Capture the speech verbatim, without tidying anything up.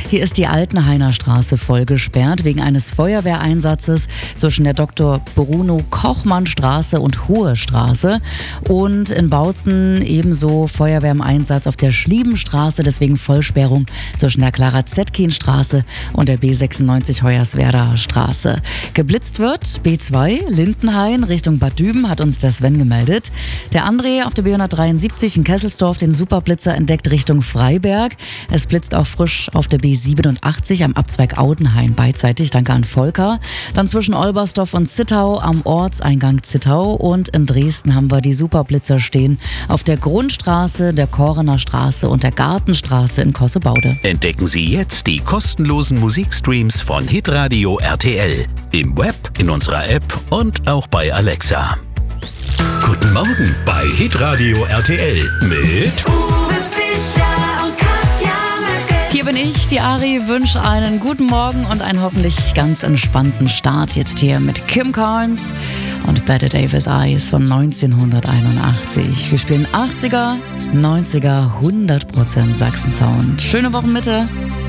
Hier ist die Altenhainer Straße voll gesperrt wegen eines Feuerwehreinsatzes zwischen der Doktor Bruno Kochmann Straße und Hohe Straße. Und in Bautzen ebenso Feuerwehr im Einsatz auf der Schliebenstraße, deswegen Vollsperrung zwischen der Clara Zetkin Straße und der B sechsundneunzig Hoyerswerda Straße. Geblitzt wird B zwei Lindenhain Richtung Bad Düben, hat uns der Sven gemeldet. Der André auf der B hundertdreiundsiebzig in Kesselsdorf den Superblitzer entdeckt Richtung Freiberg. Es blitzt auch frisch auf der B siebenundachtzig am Abzweig Audenhain beidseitig. Danke an Volker. Dann zwischen Olbersdorf und Zittau am Ortseingang Zittau. Und in Dresden haben wir die Superblitzer stehen auf der Grundstraße, der Korener Straße und der Gartenstraße in Kossebaude. Entdecken Sie jetzt die kostenlosen Musikstreams von Hitradio R T L. Im Web, in unserer App und auch bei Alexa. Guten Morgen bei Hitradio R T L mit Uwe Fischer und Katja Merkel. Hier bin ich, die Ari, wünsche einen guten Morgen und einen hoffentlich ganz entspannten Start jetzt hier mit Kim Carnes und Bette Davis Eyes von neunzehnhunderteinundachtzig. Wir spielen achtziger, neunziger, hundert Prozent Sachsen-Sound. Schöne Wochenmitte.